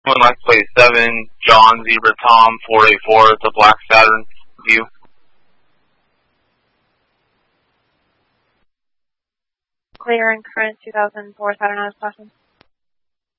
One license plate 7, John Zebra Tom 484. It's a black Saturn view. Clear and current 2004 Saturn out of caution.